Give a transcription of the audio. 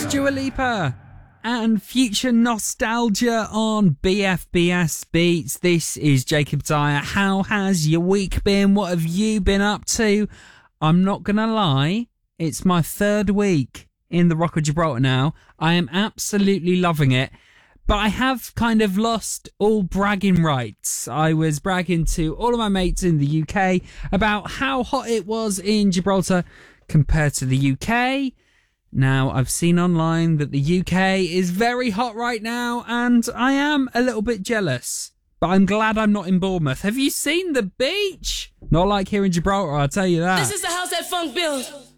Dua Lipa and Future Nostalgia on BFBS Beats. This is Jacob Dyer. How has your week been? What have you been up to? I'm not going to lie, it's my third week in the Rock of Gibraltar now. I am absolutely loving it. But I have kind of lost all bragging rights. I was bragging to all of my mates in the UK about how hot it was in Gibraltar compared to the UK. Now, I've seen online that the UK is very hot right now, and I am a little bit jealous. But I'm glad I'm not in Bournemouth. Have you seen the beach? Not like here in Gibraltar, I'll tell you that. This is the house that funk built.